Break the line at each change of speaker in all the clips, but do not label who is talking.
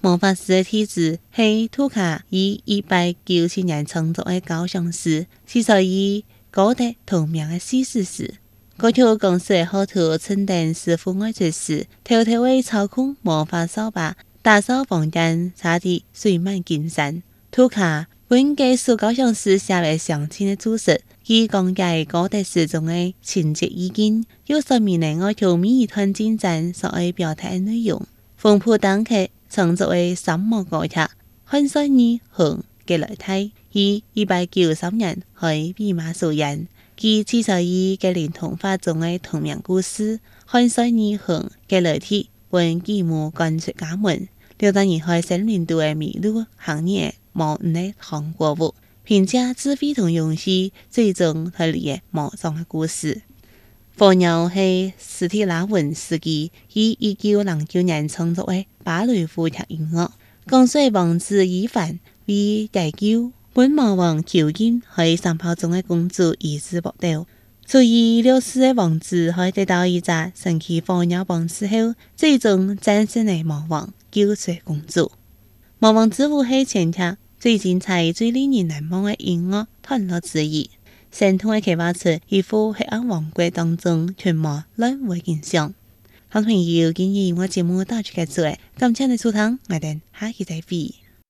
魔法师的体质是图卡以197年创作的高尚诗，是属于高德同名的史诗诗。这条公式的好图称等师傅爱出时，偷偷的操控魔法扫把，打扫房间，差点水漫金山。图卡本给所高尚诗写为详尽的注释，以讲解高德诗中的情节意境，有说明了这条每一段进展所要表达的内容。丰富当刻创作为三幕高塔，汉水女红嘅来睇，以193年喺兵马所演，其至少以嘅连童话中的同名故事，汉水女红嘅来睇，本继母赶出家门，6年以后森林度嘅迷路行业无唔的韩国舞，凭借智慧同勇气，最终脱离嘅魔障嘅故事。火鸟是斯蒂拉文斯基以1909年创作的芭蕾舞剧音乐，讲述王子伊凡为解救本魔王囚禁喺山炮中的公主伊兹伯德，所以六世的王子可以得到一只神奇火鸟棒之后，最终战胜了魔王，救出公主。魔王之舞是全剧最精彩、最令人难忘的音乐段落之一。神通的启发出一幅黑暗王国当中群魔乱舞的景象。好朋友，今日我节目到此结束，感谢你收聽，我哋下期再會。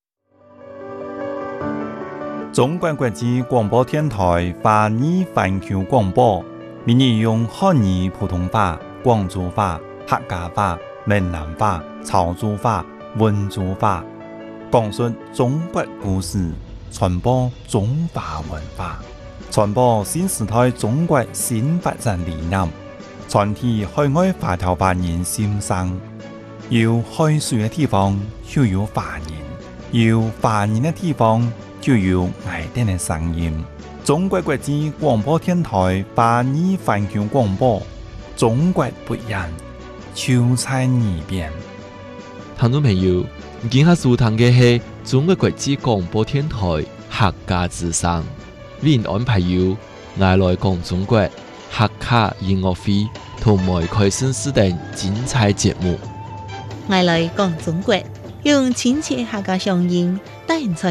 中國國際廣播電台華語環球廣播，每日用漢語普通話、廣州話、客家話、閩南話、潮州話、溫州話，講述中國故事，傳播中華文化。傳播新時代中國新發展理念，傳遞海外華僑華人心聲。有海水的地方就有華人，有華人的地方就有愛典的聲音。中國國際廣播電台華語環球廣播，中國不一樣，就在耳邊。
聽眾朋友，今下收聽嘅係中國國際廣播電台客家之聲。為您安排有愛來講中國客家音樂會同埋開心時等精彩節目。
愛來講中國，用親切客家鄉音帶人